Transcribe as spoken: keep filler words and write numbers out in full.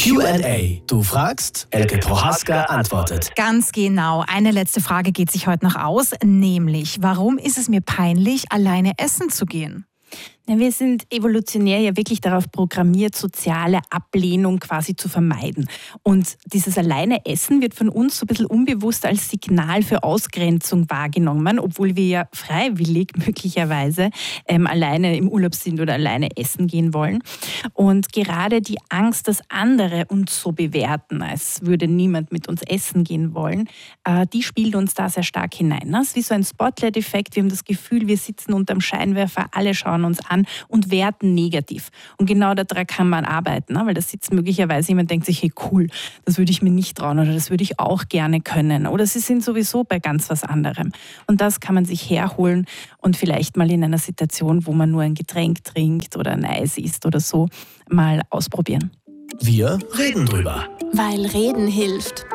Q and A. Du fragst, Elke Prohaska antwortet. Ganz genau. Eine letzte Frage geht sich heute noch aus, nämlich, warum ist es mir peinlich, alleine essen zu gehen? Ja, wir sind evolutionär ja wirklich darauf programmiert, soziale Ablehnung quasi zu vermeiden. Und dieses alleine Essen wird von uns so ein bisschen unbewusst als Signal für Ausgrenzung wahrgenommen, obwohl wir ja freiwillig möglicherweise ähm, alleine im Urlaub sind oder alleine essen gehen wollen. Und gerade die Angst, dass andere uns so bewerten, als würde niemand mit uns essen gehen wollen, äh, die spielt uns da sehr stark hinein. Das ist wie so ein Spotlight-Effekt. Wir haben das Gefühl, wir sitzen unterm Scheinwerfer, alle schauen uns an und werten negativ. Und genau daran kann man arbeiten, weil da sitzt möglicherweise jemand, denkt sich, hey cool, das würde ich mir nicht trauen oder das würde ich auch gerne können. Oder sie sind sowieso bei ganz was anderem. Und das kann man sich herholen und vielleicht mal in einer Situation, wo man nur ein Getränk trinkt oder ein Eis isst oder so, mal ausprobieren. Wir reden drüber. Weil Reden hilft.